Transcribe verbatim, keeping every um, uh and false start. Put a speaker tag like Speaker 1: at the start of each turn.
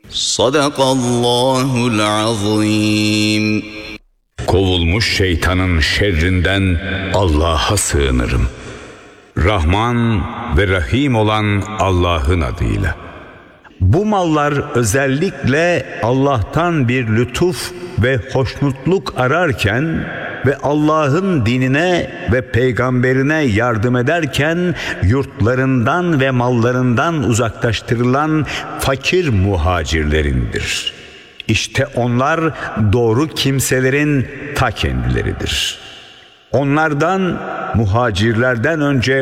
Speaker 1: Sadakallahul azim.
Speaker 2: Kovulmuş şeytanın şerrinden Allah'a sığınırım. Rahman ve Rahim olan Allah'ın adıyla. Bu mallar özellikle Allah'tan bir lütuf ve hoşnutluk ararken ve Allah'ın dinine ve peygamberine yardım ederken yurtlarından ve mallarından uzaklaştırılan fakir muhacirlerindir. İşte onlar doğru kimselerin ta kendileridir. Onlardan, muhacirlerden önce